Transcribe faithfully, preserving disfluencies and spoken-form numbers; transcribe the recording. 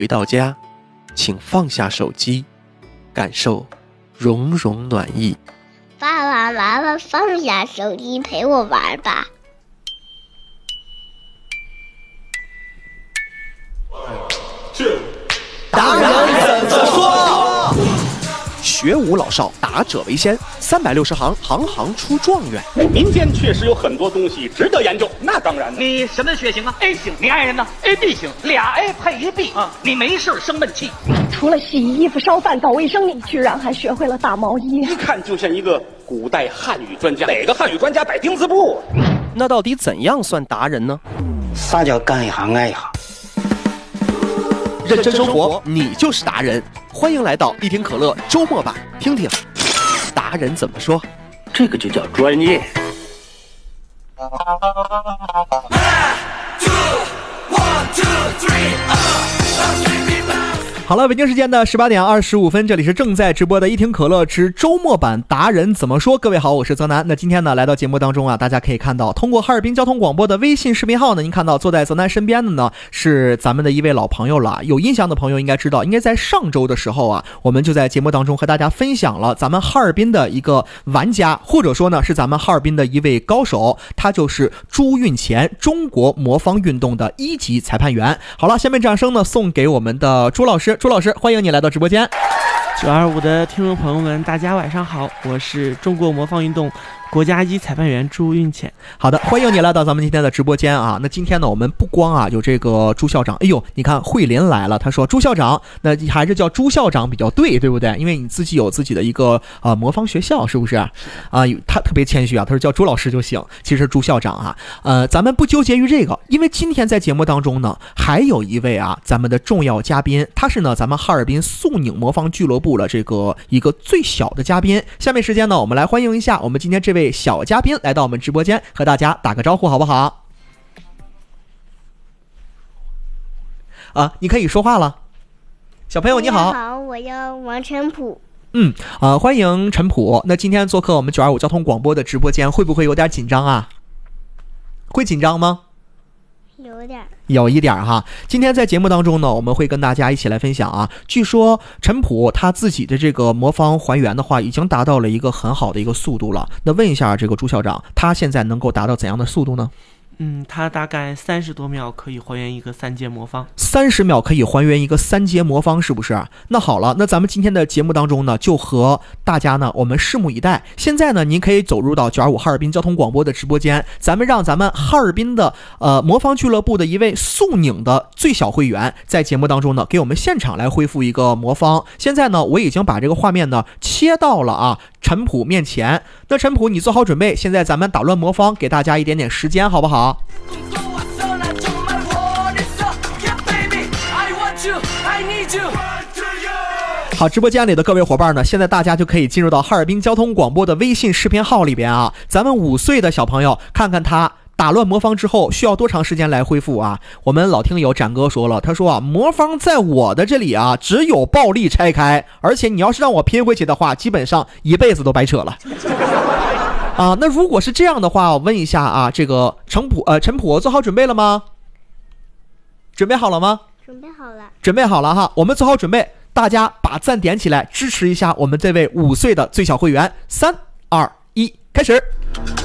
回到家，请放下手机，感受融融暖意。 爸爸妈妈放下手机陪我玩吧。 达人怎么说？学无老少，达者为先。三百六十行，行行出状元。 民间确实有很多东西值得研究。那当然了。 你什么血型啊 ？A 型。你爱人呢 ？A B 型。俩 A 配一 B 啊，你没事生闷气。 除了洗衣服、烧饭、搞卫生，你居然还学会了打毛衣。 一看就像一个古代汉语专家。哪个汉语专家摆钉子布？ 那到底怎样算达人呢？ 啥叫干一行爱一行？ 认真生活，你就是达人。欢迎来到一听可乐周末版，听听达人怎么说。 这个就叫专业。 好了，北京时间的十八点二十五分，这里是正在直播的一听可乐之周末版达人怎么说。各位好，我是泽南。那今天呢，来到节目当中啊，大家可以看到，通过哈尔滨交通广播的微信视频号呢，您看到坐在泽南身边的呢是咱们的一位老朋友了。有印象的朋友应该知道，应该在上周的时候啊，我们就在节目当中和大家分享了咱们哈尔滨的一个玩家，或者说呢是咱们哈尔滨的一位高手，他就是朱运乾，中国魔方运动的一级裁判员。好了，下面掌声呢送给我们的朱老师。朱老师，欢迎你来到直播间。 九二五的听众朋友们，大家晚上好，我是中国魔方运动国家一级裁判员朱运乾。 好的，欢迎你来到咱们今天的直播间啊。那今天呢，我们不光啊有这个朱校长，哎呦，你看慧林来了，他说朱校长，那还是叫朱校长比较对，对不对？因为你自己有自己的一个呃魔方学校，是不是？啊、呃，他特别谦虚啊，他说叫朱老师就行。其实朱校长啊，呃，咱们不纠结于这个，因为今天在节目当中呢，还有一位啊咱们的重要嘉宾，他是呢咱们哈尔滨肃宁魔方俱乐部的这个一个最小的嘉宾。下面时间呢，我们来欢迎一下我们今天这位小嘉宾来到我们直播间，和大家打个招呼好不好？啊，你可以说话了。小朋友你好。 你好，我叫王晨普。 嗯，啊，欢迎陈普。那今天做客我们九二五交通广播的直播间，会不会有点紧张啊？会紧张吗？ 有点。 有一点哈。今天在节目当中呢，我们会跟大家一起来分享啊。据说陈普他自己的这个魔方还原的话，已经达到了一个很好的一个速度了。那问一下这个朱校长，他现在能够达到怎样的速度呢？ 嗯，它大概三十多秒可以还原一个三阶魔方。 三十秒可以还原一个三阶魔方，是不是？那好了，那咱们今天的节目当中呢，就和大家呢，我们拭目以待。现在呢，您可以走入到九二五哈尔滨交通广播的直播间，咱们让咱们哈尔滨的呃魔方俱乐部的一位肃宁的最小会员，在节目当中呢，给我们现场来恢复一个魔方。现在呢，我已经把这个画面呢切到了啊陈普面前。那陈普，你做好准备，现在咱们打乱魔方，给大家一点点时间，好不好？好，直播间里的各位伙伴呢，现在大家就可以进入到哈尔滨交通广播的微信视频号里边啊。咱们五岁的小朋友，看看他打乱魔方之后需要多长时间来恢复啊？我们老听友展哥说了，他说啊，魔方在我的这里啊，只有暴力拆开，而且你要是让我拼回去的话，基本上一辈子都白扯了。啊，那如果是这样的话，我问一下啊，这个陈普呃陈普做好准备了吗？准备好了吗？ 准备好了。 准备好了哈，我们做好准备，大家把赞点起来，支持一下我们这位五岁的最小会员。三二一，开始。